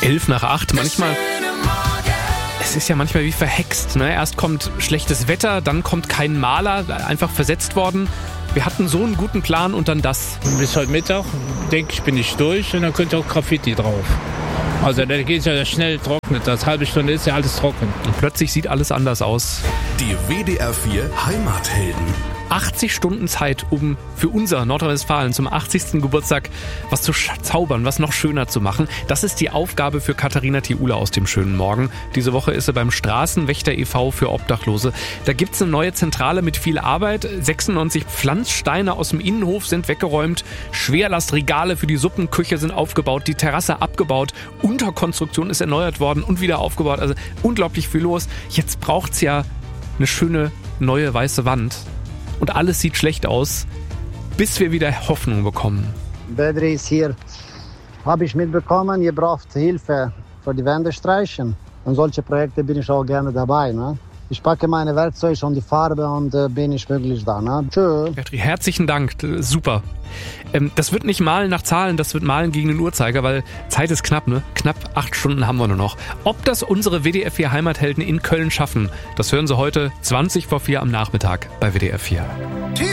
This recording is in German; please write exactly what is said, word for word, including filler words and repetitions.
elf nach acht. Manchmal, es ist ja manchmal wie verhext. Ne? Erst kommt schlechtes Wetter, dann kommt kein Maler, einfach versetzt worden. Wir hatten so einen guten Plan und dann das. Bis heute Mittag, denke ich, bin ich durch und dann könnte auch Graffiti drauf. Also da geht es ja schnell trocknet. Das halbe Stunde ist ja alles trocken. Und plötzlich sieht alles anders aus. Die W D R vier Heimathelden. achtzig Stunden Zeit, um für unser Nordrhein-Westfalen zum achtzigsten Geburtstag was zu zaubern, was noch schöner zu machen. Das ist die Aufgabe für Katharina Thiule aus dem schönen Morgen. Diese Woche ist sie beim Straßenwächter e V für Obdachlose. Da gibt's eine neue Zentrale mit viel Arbeit. sechsundneunzig Pflanzsteine aus dem Innenhof sind weggeräumt. Schwerlastregale für die Suppenküche sind aufgebaut. Die Terrasse abgebaut. Unterkonstruktion ist erneuert worden und wieder aufgebaut. Also unglaublich viel los. Jetzt braucht's ja eine schöne neue weiße Wand. Und alles sieht schlecht aus, bis wir wieder Hoffnung bekommen. Bedri ist hier. Habe ich mitbekommen, ihr braucht Hilfe für die Wände streichen. Und solche Projekte bin ich auch gerne dabei. Ne? Ich packe meine Werkzeuge und die Farbe und äh, bin ich wirklich da. Ne? Tschö. Herzlichen Dank, super. Ähm, das wird nicht malen nach Zahlen, das wird malen gegen den Uhrzeiger, weil Zeit ist knapp, ne? Knapp acht Stunden haben wir nur noch. Ob das unsere W D R vier Heimathelden in Köln schaffen, das hören Sie heute zwanzig vor vier am Nachmittag bei W D R vier.